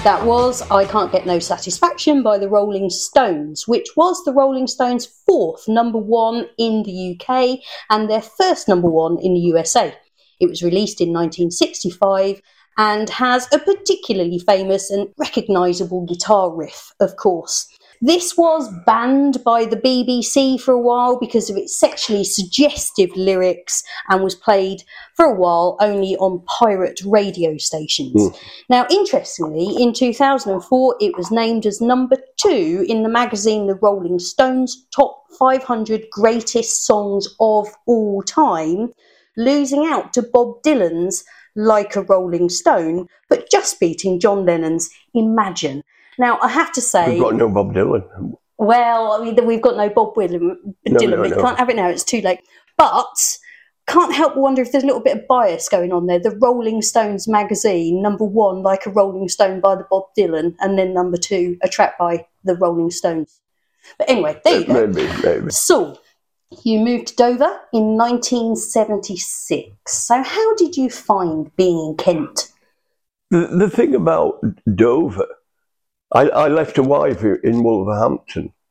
That was I Can't Get No Satisfaction by the Rolling Stones, which was the Rolling Stones' fourth number one in the UK and their first number one in the USA. It was released in 1965 and has a particularly famous and recognisable guitar riff, of course. This was banned by the BBC for a while because of its sexually suggestive lyrics and was played for a while only on pirate radio stations. Now, interestingly, in 2004, it was named as number 2 in the magazine The Rolling Stones Top 500 Greatest Songs of All Time, losing out to Bob Dylan's Like a Rolling Stone, but just beating John Lennon's Imagine. Now, I have to say... We've got no Bob Dylan. Well, I mean, we've got no Bob Dylan, but you can't have it now, it's too late. But can't help but wonder if there's a little bit of bias going on there. The Rolling Stones magazine, number 1, Like a Rolling Stone by the Bob Dylan, and then number 2, A Track by the Rolling Stones. But anyway, there you go. Maybe. So, you moved to Dover in 1976. So how did you find being in Kent? The thing about Dover, I left a wife in Wolverhampton,